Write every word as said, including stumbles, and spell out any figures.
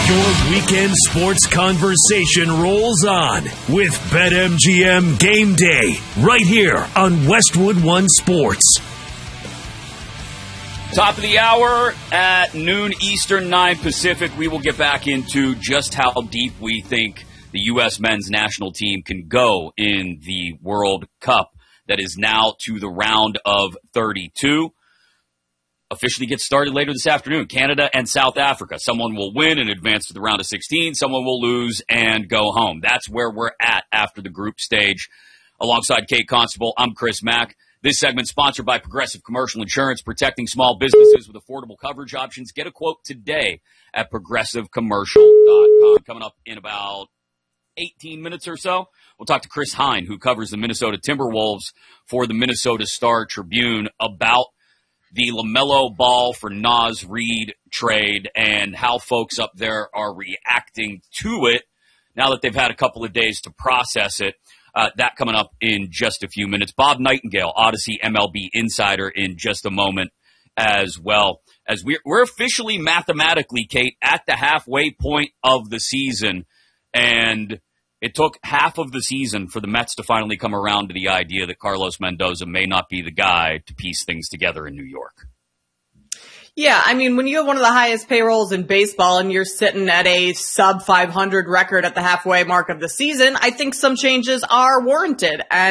Your weekend sports conversation rolls on with BetMGM Game Day right here on Westwood One Sports. Top of the hour at noon Eastern, nine Pacific. We will get back into just how deep we think the U S men's national team can go in the World Cup that is now to the round of thirty-two. Officially gets started later this afternoon. Canada and South Africa. Someone will win and advance to the round of sixteen. Someone will lose and go home. That's where we're at after the group stage. Alongside Kate Constable, I'm Chris Mack. This segment sponsored by Progressive Commercial Insurance, protecting small businesses with affordable coverage options. Get a quote today at progressive commercial dot com. Coming up in about eighteen minutes or so, we'll talk to Chris Hine, who covers the Minnesota Timberwolves for the Minnesota Star Tribune, about the LaMelo Ball for Naz Reid trade and how folks up there are reacting to it now that they've had a couple of days to process it. Uh, that coming up in just a few minutes. Bob Nightingale, Odyssey M L B insider, in just a moment as well. As we're, we're officially mathematically, Kate, at the halfway point of the season, and it took half of the season for the Mets to finally come around to the idea that Carlos Mendoza may not be the guy to piece things together in New York. Yeah, I mean, when you have one of the highest payrolls in baseball and you're sitting at a sub five hundred record at the halfway mark of the season, I think some changes are warranted. And